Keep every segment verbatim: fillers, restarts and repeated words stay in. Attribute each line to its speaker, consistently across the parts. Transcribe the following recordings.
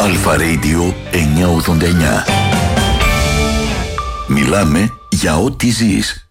Speaker 1: Αλφα Radio εννιακόσια ογδόντα εννιά. Μιλάμε για ό,τι ζεις.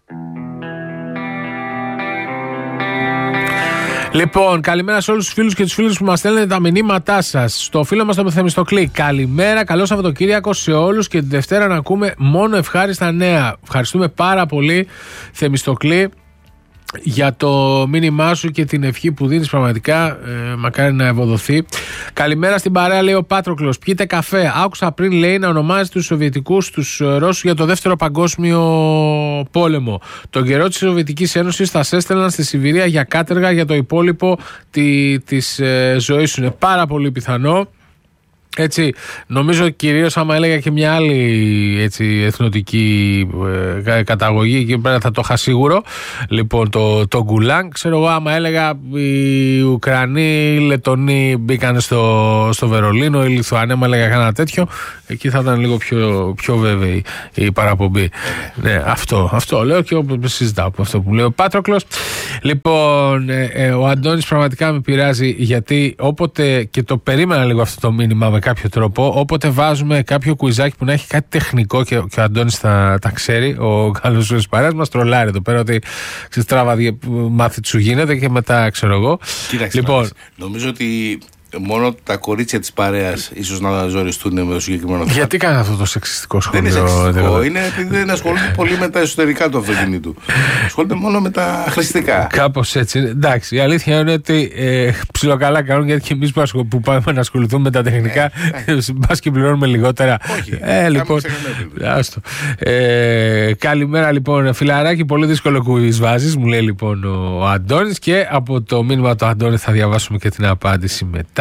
Speaker 2: Λοιπόν, καλημέρα σε όλους τους φίλους και τους φίλους που μας στέλνετε τα μηνύματά σας. Στο φίλο μας τον Θεμιστοκλή. Καλημέρα, καλό Σαββατοκύριακο σε όλους και τη Δευτέρα να ακούμε μόνο ευχάριστα νέα. Ευχαριστούμε πάρα πολύ, Θεμιστοκλή, για το μήνυμά σου και την ευχή που δίνεις. Πραγματικά ε, μακάρι να ευοδοθεί. Καλημέρα στην παρέα, λέει ο Πάτροκλος. Πιείτε καφέ. Άκουσα πριν, λέει, να ονομάζει τους Σοβιετικούς, τους Ρώσους, για το δεύτερο παγκόσμιο πόλεμο. Τον καιρό της Σοβιετικής Ένωσης θα σε έστελναν στη Σιβηρία για κάτεργα για το υπόλοιπο τη, της ε, ζωής σου. Είναι πάρα πολύ πιθανό. Έτσι, νομίζω κυρίως άμα έλεγα και μια άλλη έτσι, εθνοτική ε, καταγωγή, εκεί πέρα θα το είχα σίγουρο. Λοιπόν, το, το Γκουλάνγκ, ξέρω εγώ, άμα έλεγα οι Ουκρανοί, οι Λετονοί μπήκαν στο, στο Βερολίνο, οι Λιθουανοί, άμα έλεγα κανένα τέτοιο, εκεί θα ήταν λίγο πιο, πιο βέβαιη η παραπομπή. Ναι, αυτό, αυτό λέω και όπως συζητάω από αυτό που λέει ο Πάτροκλος. Λοιπόν, ε, ε, ο Αντώνης πραγματικά με πειράζει, γιατί όποτε, και το περίμενα λίγο αυτό το μήνυμα με κάποιο τρόπο, όποτε βάζουμε κάποιο κουιζάκι που να έχει κάτι τεχνικό και, και ο Αντώνης θα τα ξέρει, ο καλός της παρέας μας τρολάρει εδώ πέρα ότι τράβα μάθη σου γίνεται και μετά ξέρω εγώ.
Speaker 3: Κοίταξε, λοιπόν, νομίζω ότι μόνο τα κορίτσια της παρέας ίσως να ζοριστούν με το συγκεκριμένο θέμα.
Speaker 2: Γιατί κάνει αυτό το σεξιστικό σχόλιο?
Speaker 3: Δεν είναι σεξιστικό, είναι επειδή δεν ασχολούνται πολύ με τα εσωτερικά του αυτοκινήτου. Ασχολούνται μόνο με τα χρηστικά.
Speaker 2: Κάπως έτσι. Εντάξει, η αλήθεια είναι ότι ε, ψιλοκαλά κάνουν, γιατί και εμείς που, που πάμε να ασχοληθούμε με τα τεχνικά, μπας και πληρώνουμε λιγότερα.
Speaker 3: Όχι,
Speaker 2: ε, λοιπόν, άστο. Ε, καλημέρα λοιπόν, φιλαράκι, πολύ δύσκολο κουβίς βάζεις, μου λέει λοιπόν ο Αντώνης, και από το μήνυμα του Αντώνη θα διαβάσουμε και την απάντηση μετά.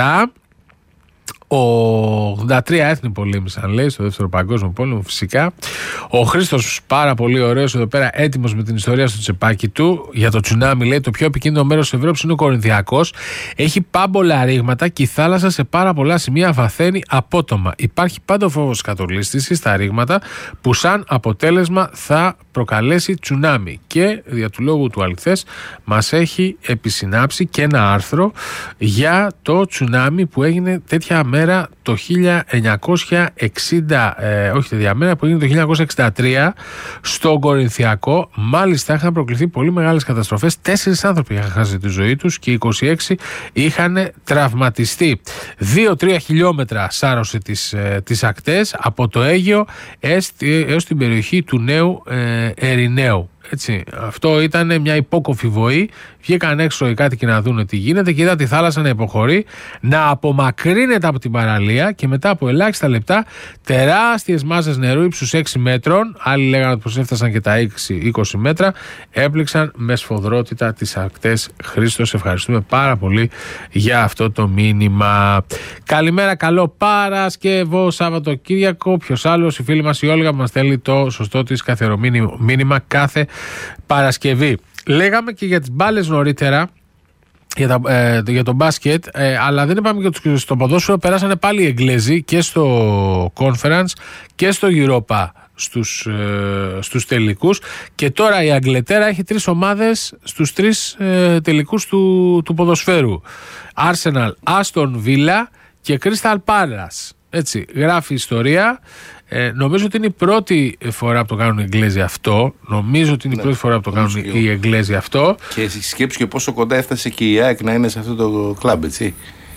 Speaker 2: Ο ογδόντα τρία έθνη πολέμησαν, λέει, στο δεύτερο παγκόσμιο πόλεμο, φυσικά. Ο Χρήστος, πάρα πολύ ωραίος εδώ πέρα, έτοιμος με την ιστορία στο τσεπάκι του για το τσουνάμι, λέει: το πιο επικίνδυνο μέρος της Ευρώπης είναι ο Κορινθιακός. Έχει πάμπολα ρήγματα και η θάλασσα σε πάρα πολλά σημεία βαθαίνει απότομα. Υπάρχει πάντα φόβος κατολίσθησης στα ρήγματα, που σαν αποτέλεσμα θα προκαλέσει τσουνάμι. Και δια του λόγου του αληθές μας έχει επισυνάψει και ένα άρθρο για το τσουνάμι που έγινε τέτοια μέρα το χίλια εννιακόσια εξήντα, ε, όχι τέτοια μέρα που έγινε το χίλια εννιακόσια εξήντα τρία στον Κορινθιακό. Μάλιστα είχαν προκληθεί πολύ μεγάλες καταστροφές. Τέσσερις άνθρωποι είχαν χάσει τη ζωή τους και είκοσι έξι είχαν τραυματιστεί. δύο τρία χιλιόμετρα σάρωσε τις, ε, τις ακτές από το Αίγαιο έως την περιοχή του Νέου ε, Ερηναίου. Έτσι, αυτό ήταν μια υπόκοφη βοή. Βγήκαν έξω οι κάτοικοι να δουν τι γίνεται και είδα τη θάλασσα να υποχωρεί, να απομακρύνεται από την παραλία, και μετά από ελάχιστα λεπτά τεράστιες μάζες νερού ύψους έξι μέτρων, άλλοι λέγανε πως έφτασαν και τα είκοσι είκοσι μέτρα, έπληξαν με σφοδρότητα τις ακτές. Χρήστος, ευχαριστούμε πάρα πολύ για αυτό το μήνυμα. Καλημέρα, καλό Παρασκευό Σαββατοκύριακο. Ποιος άλλος, η φίλη μας η Όλγα που μας στέλνει το σωστό της καθιερωμένο μήνυμα κάθε Παρασκευή. Λέγαμε και για τις μπάλες νωρίτερα, για, τα, ε, για το μπάσκετ, ε, αλλά δεν είπαμε και το, στο ποδόσφαιρο. Περάσανε πάλι οι Εγγλέζοι και στο Conference και στο Europa στους, ε, στους τελικούς, και τώρα η Αγγλετέρα έχει τρεις ομάδες στους τρεις ε, τελικούς του, του ποδοσφαίρου. Arsenal, Aston Villa και Crystal Palace. Έτσι, γράφει ιστορία. Ε, νομίζω ότι είναι η πρώτη φορά που το κάνουν οι Εγγλέζοι αυτό. Νομίζω ότι είναι ναι, η πρώτη φορά που το κάνουν οι Εγγλέζοι αυτό.
Speaker 3: Και σκέψου και πόσο κοντά έφτασε και η ΑΕΚ να είναι σε αυτό το κλαμπ, έτσι.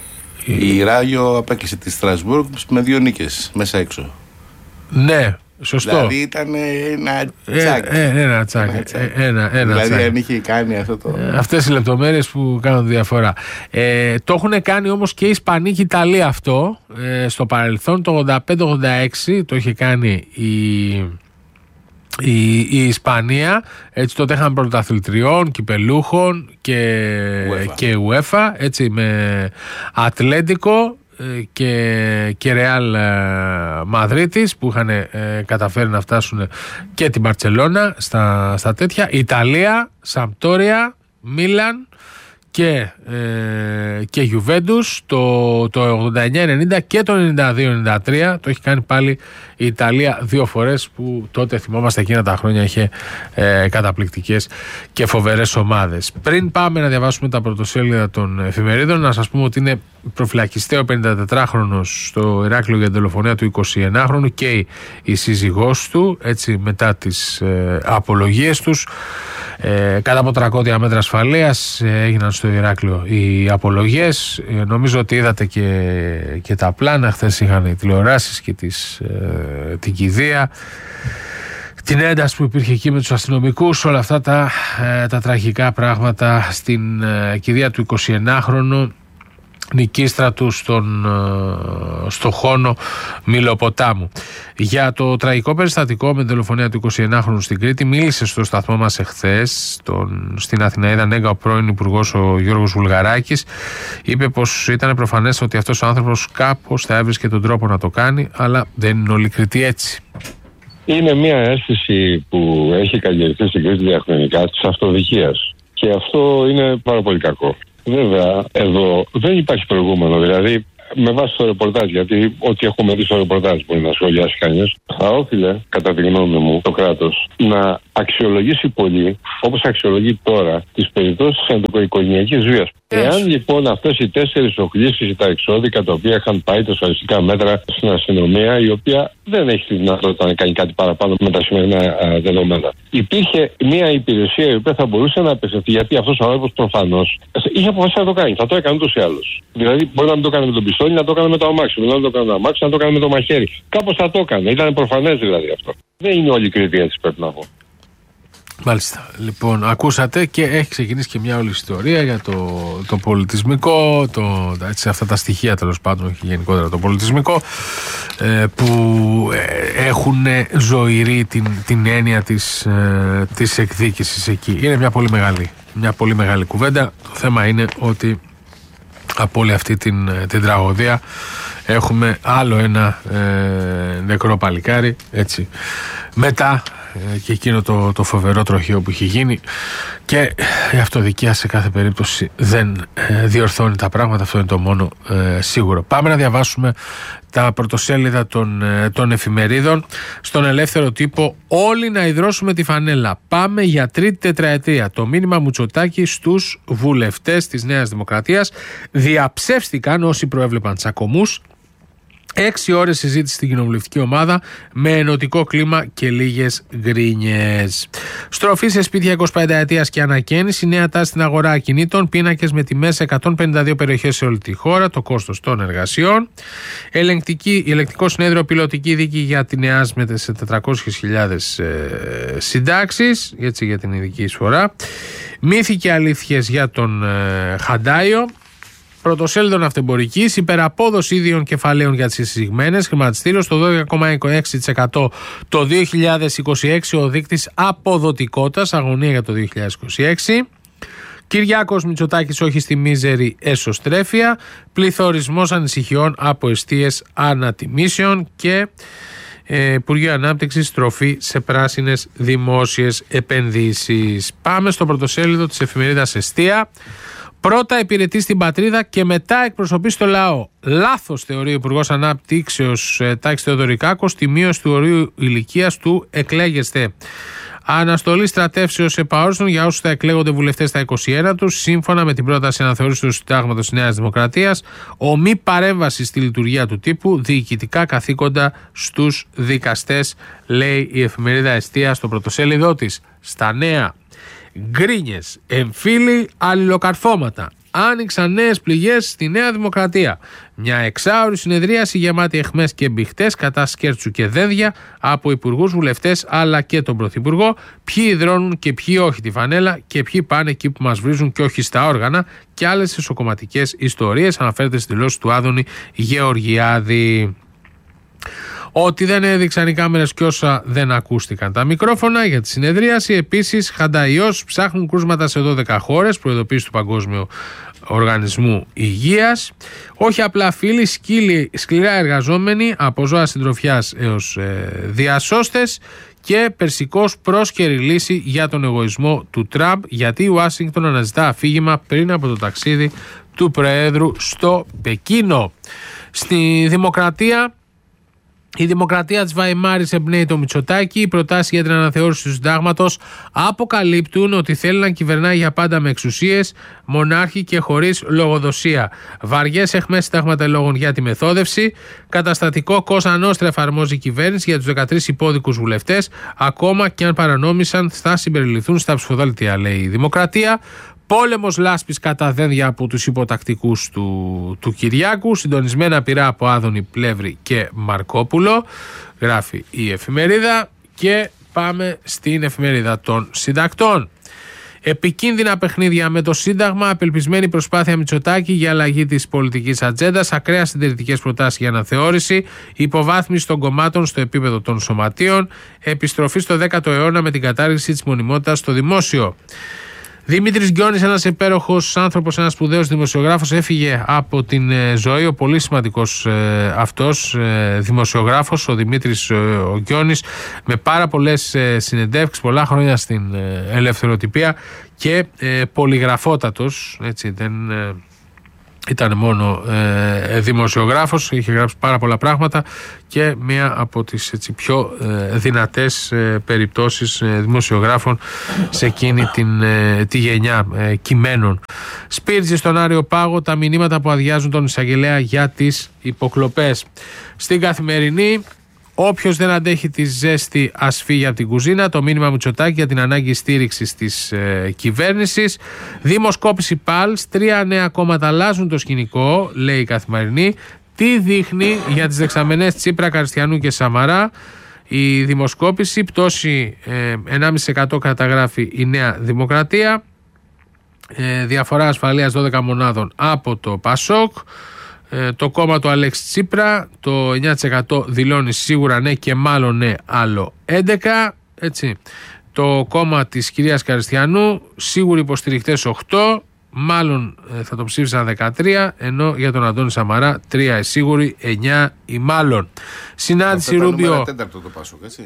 Speaker 3: Η, η Ράγιο απέκλεισε τη Στρασβούργκ με δύο νίκες μέσα έξω.
Speaker 2: Ναι, σωστό.
Speaker 3: Δηλαδή ήταν ένα τσάκι.
Speaker 2: Ε, ε, ένα τσάκι. Ένα τσάκι. Ε, ένα, ένα
Speaker 3: δηλαδή
Speaker 2: τσάκι.
Speaker 3: αν είχε κάνει αυτό το...
Speaker 2: Ε, αυτές οι λεπτομέρειες που κάνουν διαφορά. Ε, το έχουν κάνει όμως και η Ισπανία και η Ιταλία αυτό. Ε, στο παρελθόν το ογδόντα πέντε ογδόντα έξι το είχε κάνει η... Η, η Ισπανία. Έτσι, τότε είχαν πρωταθλητριών, κυπελούχων και UEFA, και UEFA, έτσι, με Ατλέντικο και, και Ρεάλ Μαδρίτης, που είχαν ε, καταφέρει να φτάσουν, και την Μπαρτσελώνα στα, στα τέτοια. Ιταλία, Σαμπτόρια, Μίλαν και, ε, και Juventus, το, το ογδόντα εννιά ενενήντα και το ενενήντα δύο ενενήντα τρία. Το έχει κάνει πάλι η Ιταλία δύο φορές, που τότε θυμόμαστε εκείνα τα χρόνια είχε ε, καταπληκτικές και φοβερές ομάδες. Πριν πάμε να διαβάσουμε τα πρωτοσέλιδα των εφημερίδων, να σας πούμε ότι είναι προφυλακιστέο πενηντατετράχρονος στο Ηράκλειο για την δολοφονία του εικοσιενάχρονου και η, η σύζυγός του, έτσι μετά τις ε, απολογίες τους. Ε, κατά από τριακόσια μέτρα ασφαλείας ε, έγιναν στο Ηράκλειο οι απολογίες. Ε, νομίζω ότι είδατε και, και τα πλάνα. Χθες είχαν οι τηλεοράσεις και τις, ε, την κηδεία, την ένταση που υπήρχε εκεί με τους αστυνομικούς, όλα αυτά τα, ε, τα τραγικά πράγματα στην ε, κηδεία του εικοσιενάχρονου νικίστρατου στον, στο Χόνο Μιλοποτάμου. Για το τραγικό περιστατικό με την δολοφονία του εικοσιενάχρονου στην Κρήτη μίλησε στο σταθμό μας εχθές στην Αθηναίδα Νέγκα ο πρώην Υπουργός ο Γιώργος Βουλγαράκης. Είπε πως ήταν προφανές ότι αυτός ο άνθρωπος κάπως θα έβρισκε τον τρόπο να το κάνει, αλλά δεν είναι όλη η Κρήτη έτσι.
Speaker 4: Είναι μια αίσθηση που έχει καλλιεργηθεί στην Κρήτη διαχρονικά της αυτοδικίας, και αυτό είναι πάρα πολύ κακό. Βέβαια, εδώ δεν υπάρχει προηγούμενο. Δηλαδή, με βάση το ρεπορτάζ, γιατί ό,τι έχουμε δει στο ρεπορτάζ μπορεί να σχολιάσει κανείς, θα όφιλε, κατά τη γνώμη μου, το κράτος να αξιολογήσει πολύ, όπως αξιολογεί τώρα, τις περιπτώσεις της ενδοοικογενειακής βίας. Εάν λοιπόν αυτές οι τέσσερις οχλήσεις ή τα εξώδικα τα οποία είχαν πάει τα ασφαλιστικά μέτρα στην αστυνομία, η οποία δεν έχει τη δυνατότητα να κάνει κάτι παραπάνω με τα σημερινά α, δεδομένα, υπήρχε μια υπηρεσία η οποία θα μπορούσε να απευθυνθεί, γιατί αυτός ο άνθρωπος προφανώς είχε αποφασίσει να το κάνει. Θα το έκανε ούτως ή άλλως. Δηλαδή, μπορεί να μην το κάνει με τον πιστόλι, να το έκανε με το αμάξι. Μπορεί να το κάνει με το αμάξι, να το κάνει με το μαχαίρι. Κάπως θα το έκανε. Ήταν προφανές δηλαδή αυτό. Δεν είναι όλη η Κρήτη έτσι, πρέπει να πω.
Speaker 2: Μάλιστα. Λοιπόν, ακούσατε και έχει ξεκινήσει και μια όλη ιστορία για το, το πολιτισμικό, το, έτσι, αυτά τα στοιχεία τέλος πάντων, όχι γενικότερα το πολιτισμικό, ε, που ε, έχουν ζωηρή την, την έννοια της, ε, της εκδίκησης εκεί. Είναι μια πολύ μεγάλη, μια πολύ μεγάλη κουβέντα. Το θέμα είναι ότι από όλη αυτή την, την τραγωδία έχουμε άλλο ένα ε, νεκρό παλικάρι, έτσι, μετά ε, και εκείνο το, το φοβερό τροχείο που έχει γίνει, και η αυτοδικία σε κάθε περίπτωση δεν ε, διορθώνει τα πράγματα. Αυτό είναι το μόνο ε, σίγουρο. Πάμε να διαβάσουμε τα πρωτοσέλιδα των, ε, των εφημερίδων. Στον Ελεύθερο Τύπο, όλοι να ιδρώσουμε τη φανέλα. Πάμε για τρίτη τετραετία. Το μήνυμα Μητσοτάκη στους βουλευτές της Νέας Δημοκρατίας. Διαψεύστηκαν όσοι προέβλεπαν τσακωμούς. Έξι ώρες συζήτηση στην κοινοβουλευτική ομάδα με ενωτικό κλίμα και λίγες γκρίνιες. Στροφή σε σπίτια εικοσιπενταετίας και ανακαίνιση, νέα τάση στην αγορά ακινήτων, πίνακες με τιμές σε εκατόν πενήντα δύο περιοχές σε όλη τη χώρα, το κόστος των εργασιών. Ελεγκτική, ελεγκτικό συνέδριο, πιλωτική δίκη για την ΕΑΣ με σε τετρακόσιες χιλιάδες ε, συντάξεις, έτσι, για την ειδική εισφορά. Μύθοι και αλήθειες για τον ε, Χαντάιο. Πρωτοσέλιδο ναυτεμπορικής, υπεραπόδοση ίδιων κεφαλαίων για τις εισηγμένες, χρηματιστήριο στο δώδεκα κόμμα είκοσι έξι τοις εκατό το δύο χιλιάδες είκοσι έξι, ο δείκτης αποδοτικότητας, αγωνία για το δύο χιλιάδες είκοσι έξι. Κυριάκος Μητσοτάκης, όχι στη μίζερη εσωστρέφεια, πληθωρισμός ανησυχιών από εστίες ανατιμήσεων και ε, Υπουργείο Ανάπτυξης, στροφή σε πράσινες δημόσιες επενδύσεις. Πάμε στο πρωτοσέλιδο της εφημερίδας Εστία. Πρώτα υπηρετεί στην πατρίδα και μετά εκπροσωπεί στο λαό. Λάθος, θεωρεί ο Υπουργός Ανάπτυξης Τάκης Θεοδωρικάκος, τη μείωση του ορίου ηλικίας του εκλέγεστε. Αναστολή στρατεύσεως επαόριστον για όσους θα εκλέγονται βουλευτές στα είκοσι ένα τους, σύμφωνα με την πρόταση αναθεώρησης του Συντάγματος της Νέας Δημοκρατίας. Ομή παρέμβαση στη λειτουργία του τύπου, διοικητικά καθήκοντα στους δικαστές, λέει η εφημερίδα Εστία στο πρωτοσέλιδό της. Στα νέα, γκρίνιες, εμφύλοι, αλληλοκαρφώματα. Άνοιξαν νέες πληγές στη Νέα Δημοκρατία. Μια εξάωρη συνεδρίαση γεμάτη αιχμές και μπιχτές κατά σκέρτσου και δένδια από υπουργούς, βουλευτές αλλά και τον Πρωθυπουργό. Ποιοι ιδρώνουν και ποιοι όχι τη φανέλα και ποιοι πάνε εκεί που μας βρίζουν και όχι στα όργανα, και άλλες εσωκομματικές ιστορίες. Αναφέρεται στη δηλώση του Άδωνη Γεωργιάδη. Ότι δεν έδειξαν οι κάμερες και όσα δεν ακούστηκαν τα μικρόφωνα για τη συνεδρίαση. Επίσης, Χανταϊός, ψάχνουν κρούσματα σε δώδεκα χώρες, προειδοποίηση του Παγκόσμιου Οργανισμού Υγείας. Όχι απλά φίλοι, σκύλοι, σκληρά εργαζόμενοι, από ζώα συντροφιάς έως ε, διασώστες. και περσικός πρόσκαιρη λύση για τον εγωισμό του Τραμπ, γιατί η Ουάσιγκτον αναζητά αφήγημα πριν από το ταξίδι του Προέδρου στο Πεκίνο. Στη Δημοκρατία, η Δημοκρατία της Βαϊμάρης εμπνέει το Μητσοτάκη. Οι προτάσεις για την αναθεώρηση του συντάγματος αποκαλύπτουν ότι θέλει να κυβερνάει για πάντα με εξουσίες, μονάρχη και χωρίς λογοδοσία. Βαριές αιχμές συνταγματολόγων για τη μεθόδευση. Καταστατικό Κόσα Νόστρα εφαρμόζει η κυβέρνηση για τους δεκατρείς υπόδικους βουλευτές. Ακόμα και αν παρανόμησαν, θα συμπεριληφθούν στα ψηφοδέλτια, λέει η Δημοκρατία. Πόλεμος λάσπης κατά δένδια από τους υποτακτικούς του, του Κυριάκου. Συντονισμένα πειρά από Άδωνη, Πλεύρη και Μαρκόπουλο, γράφει η εφημερίδα. Και πάμε στην εφημερίδα των συντακτών. Επικίνδυνα παιχνίδια με το Σύνταγμα, απελπισμένη προσπάθεια Μητσοτάκη για αλλαγή της πολιτικής ατζέντας, ακραία συντηρητικές προτάσεις για αναθεώρηση, υποβάθμιση των κομμάτων στο επίπεδο των σωματείων, επιστροφή στο δέκατο αιώνα με την κατάργηση της μονιμότητας στο δημόσιο. Δημήτρης Γκιόνης, ένας υπέροχος άνθρωπος, ένας σπουδαίος δημοσιογράφος, έφυγε από την ε, ζωή. Ο πολύ σημαντικός ε, αυτός ε, δημοσιογράφος, ο Δημήτρης ε, ο Γκιόνης, με πάρα πολλές ε, συνεντεύξεις, πολλά χρόνια στην ε, ελευθεροτυπία και ε, πολυγραφότατος, έτσι, δεν... Ε, ήταν μόνο ε, δημοσιογράφος, είχε γράψει πάρα πολλά πράγματα και μία από τις έτσι, πιο ε, δυνατές ε, περιπτώσεις ε, δημοσιογράφων σε εκείνη την, ε, τη γενιά ε, κειμένων. Σπίρτζη στον Άριο Πάγο, τα μηνύματα που αδειάζουν τον εισαγγελέα για τις υποκλοπές. Στην Καθημερινή, όποιος δεν αντέχει τη ζέστη ας φύγει από την κουζίνα. Το μήνυμα Μητσοτάκη για την ανάγκη στήριξης της ε, κυβέρνησης. Δημοσκόπηση Πάλς. Τρία νέα κόμματα αλλάζουν το σκηνικό, λέει η Καθημερινή. Τι δείχνει για τις δεξαμενές Τσίπρα, Καριστιανού και Σαμαρά η δημοσκόπηση? Πτώση ε, ενάμιση τοις εκατό καταγράφει η Νέα Δημοκρατία. Ε, διαφορά ασφαλείας δώδεκα μονάδων από το Πασόκ. Το κόμμα του Αλέξη Τσίπρα, το εννιά τοις εκατό δηλώνει σίγουρα ναι και μάλλον ναι, άλλο έντεκα τοις εκατό. Έτσι. Το κόμμα της κυρίας Καριστιανού, σίγουροι υποστηριχτές οκτώ, μάλλον θα το ψήφισαν δεκατρία, ενώ για τον Αντώνη Σαμαρά τρία οι σίγουροι, εννιά οι μάλλον. Συνάντηση Ρούμπιο.
Speaker 3: Τέταρτο το Πάσοκ, έτσι.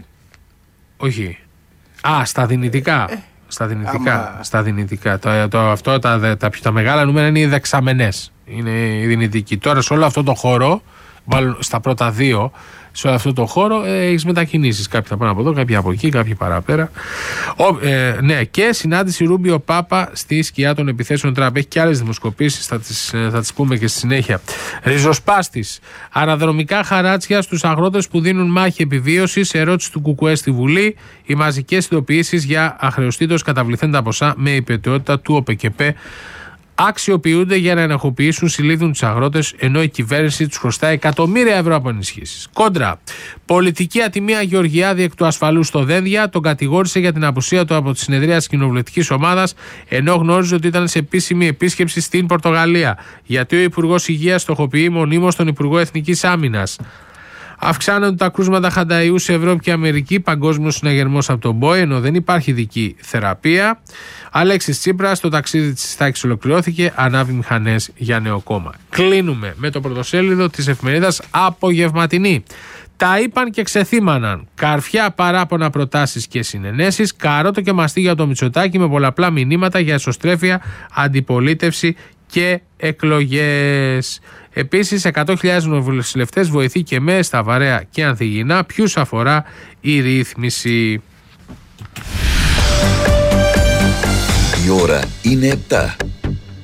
Speaker 2: Όχι. Α, στα δυνητικά. Ε, στα δυνητικά. Άμα... Στα δυνητικά. Το, το, αυτό, τα, τα, τα, τα μεγάλα νούμερα είναι οι δεξαμενές. Είναι η δυνητική. Τώρα σε όλο αυτό το χώρο, μάλλον στα πρώτα δύο, σε όλο αυτό το χώρο ε, έχεις μετακινήσεις. Κάποιοι θα πάνε από εδώ, κάποιοι από εκεί, κάποιοι παραπέρα. Ο, ε, ναι, και συνάντηση Ρούμπιο Πάπα στη σκιά των επιθέσεων Τραμπ. Έχει και άλλες δημοσκοπήσεις, θα τις, θα τις πούμε και στη συνέχεια. Ριζοσπάστης. Αναδρομικά χαράτσια στους αγρότες που δίνουν μάχη επιβίωσης. Ερώτηση του Κουκουέ στη Βουλή. Οι μαζικές ειδοποιήσεις για αχρεωστήτως καταβληθέντα ποσά με υπετιότητα του ΟΠΕΚΕΠΕ αξιοποιούνται για να ενοχοποιήσουν, συλλήβδουν τους αγρότες, ενώ η κυβέρνηση τους χρωστάει εκατομμύρια ευρώ από ενισχύσεις. Κόντρα. Πολιτική ατιμία Γεωργιάδη εκ του ασφαλού στο Δένδια. Τον κατηγόρησε για την απουσία του από τη συνεδρία της κοινοβουλευτικής ομάδας, ενώ γνώριζε ότι ήταν σε επίσημη επίσκεψη στην Πορτογαλία. Γιατί ο Υπουργός Υγείας στοχοποιεί μονίμως τον Υπουργό Εθνικής Άμυνας. Αυξάνονται τα κρούσματα χανταϊού σε Ευρώπη και Αμερική. Παγκόσμιος συναγερμός από τον ΜΠΟΕ, ενώ δεν υπάρχει ειδική θεραπεία. Αλέξης Τσίπρας, το ταξίδι της τάξης ολοκληρώθηκε. Ανάβει μηχανές για νέο κόμμα. Κλείνουμε με το πρωτοσέλιδο της εφημερίδας Απογευματινή. Τα είπαν και ξεθύμαναν. Καρφιά παράπονα, προτάσεις και συνενέσεις. Καρότο και μαστί για το Μητσοτάκη με πολλαπλά μηνύματα για εσωστρέφεια, αντιπολίτευση και εκλογές. Επίσης, εκατό χιλιάδες νοβουλευτές βοηθεί και με στα βαρέα και ανθυγινά. Ποιους αφορά η ρύθμιση?
Speaker 1: Η ώρα είναι επτά.